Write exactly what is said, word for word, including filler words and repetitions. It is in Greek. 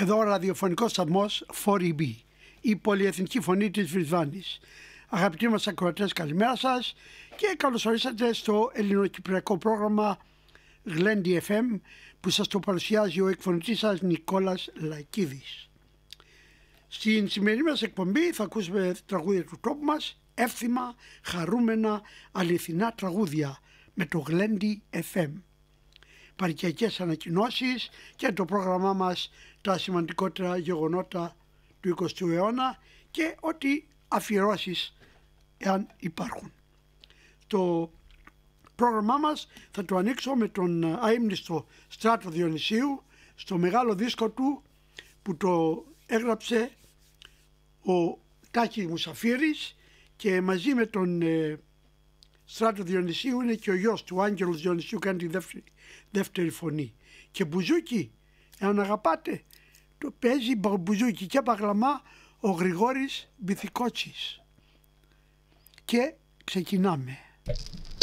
Εδώ ο ραδιοφωνικός σταθμός φορ ι μπι, η πολυεθνική φωνή της Βρισβάνης. Αγαπητοί μας ακροατές, καλημέρα σας και καλώς ορίσατε στο ελληνοκυπριακό πρόγραμμα Γλέντι εφ εμ που σας το παρουσιάζει ο εκφωνητής σας Νικόλας Λακίδης. Στην σημερινή μας εκπομπή θα ακούσουμε τραγούδια του τόπου μας, εύθυμα, χαρούμενα, αληθινά τραγούδια με το Γλέντι εφ εμ. Παρικιακές ανακοινώσεις και το πρόγραμμά μας, τα σημαντικότερα γεγονότα του εικοστού αιώνα και ό,τι αφιερώσεις εάν υπάρχουν. Το πρόγραμμά μας θα το ανοίξω με τον αείμνηστο Στράτο Διονυσίου στο μεγάλο δίσκο του που το έγραψε ο Τάκης Μουσαφίρης και μαζί με τον ε, Στράτο Διονυσίου είναι και ο γιος του, Άγγελος Διονυσίου, κάνει τη δεύτερη, δεύτερη φωνή. Και μπουζούκι, εάν αγαπάτε, το παίζει μπουζούκι και παγλαμά ο Γρηγόρης Μπιθικότσης. Και ξεκινάμε.